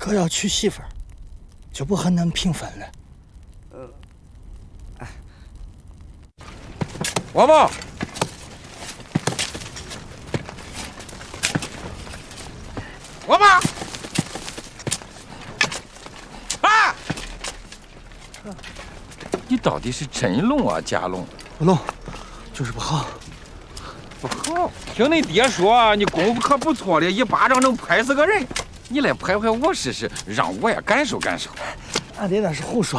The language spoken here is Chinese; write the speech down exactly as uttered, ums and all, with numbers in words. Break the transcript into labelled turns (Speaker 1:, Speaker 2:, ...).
Speaker 1: 哥要娶媳妇儿，就不和恁平分了。
Speaker 2: 呃，哎，王八，王八，啊！你到底是真聋啊，假聋？
Speaker 1: 不聋，就是不好。
Speaker 2: 不好，听你爹说，你功夫可不错的，一巴掌能拍死个人。你来拍拍我试试，让我也感受感受。
Speaker 1: 俺爹那是胡说。